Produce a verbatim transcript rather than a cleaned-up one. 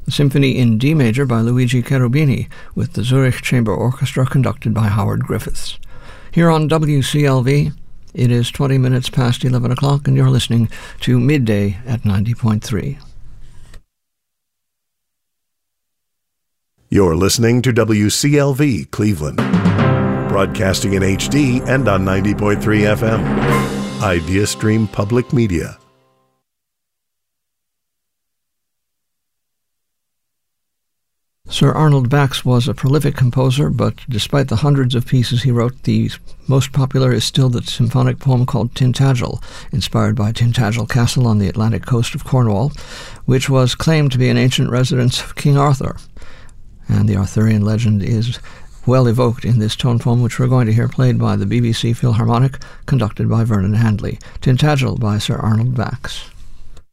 The Symphony in D major by Luigi Cherubini, with the Zurich Chamber Orchestra conducted by Howard Griffiths. Here on W C L V, it is twenty minutes past eleven o'clock, and you're listening to Midday at ninety point three. You're listening to W C L V Cleveland, broadcasting in H D and on ninety point three F M. IdeaStream Public Media. Sir Arnold Bax was a prolific composer, but despite the hundreds of pieces he wrote, the most popular is still the symphonic poem called Tintagel, inspired by Tintagel Castle on the Atlantic coast of Cornwall, which was claimed to be an ancient residence of King Arthur. And the Arthurian legend is well evoked in this tone poem, which we're going to hear played by the B B C Philharmonic, conducted by Vernon Handley. Tintagel by Sir Arnold Bax.